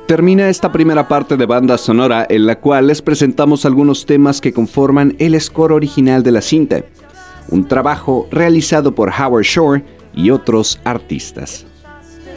Termina esta primera parte de banda sonora en la cual les presentamos algunos temas que conforman el score original de la cinta, un trabajo realizado por Howard Shore y otros artistas.